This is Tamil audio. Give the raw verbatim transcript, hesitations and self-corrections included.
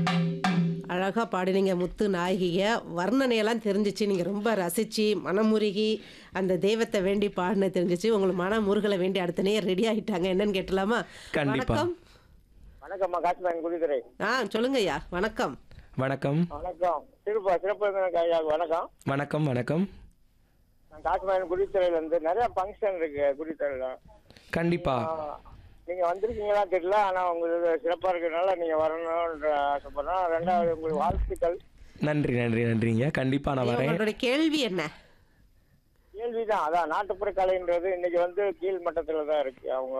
அழகா பாடினீங்க முத்து நாயகிய. வர்ணனையெல்லாம் தெரிஞ்சுச்சு. நீங்க ரொம்ப ரசிச்சு, மனமுருகி அந்த தெய்வத்த வேண்டி பாடுனது தெரிஞ்சுச்சு. உங்களுக்கு மனமுருகல வேண்டி அடுத்த நேயர் ரெடி ஆயிட்டாங்க. என்னன்னு கேட்டலாமா? கண்டிப்பா. வணக்கம். வணக்கம்மா, காசிமாயன் குடித்துறை. ஆ சொல்லுங்கய்யா. வணக்கம். வணக்கம். வணக்கம். சிறப்பு சிறப்பு ஐயா, வணக்கம். வணக்கம் வணக்கம். நான் காசிமாயன் குடித்துறையில இருந்து நிறைய ஃபங்க்ஷன் இருக்கு குடித்துறையில. கண்டிப்பா. நீங்க வந்திருக்கீங்களா தெரியல, ஆனா உங்களுக்கு சிறப்பா இருக்கிறதுனால நீங்க வரணும்ன்ற ஆசைப்படுறோம். ரெண்டாவது உங்களுக்கு வாழ்த்துக்கள். நன்றி நன்றி நன்றிங்க. கண்டிப்பா நான் வரேன். உங்களுடைய கேள்வி என்ன? கேள்விதான், அதான் நாட்டுப்புற கலைன்றது இன்னைக்கு வந்து கீழ் மட்டத்துல தான் இருக்கு. அவங்க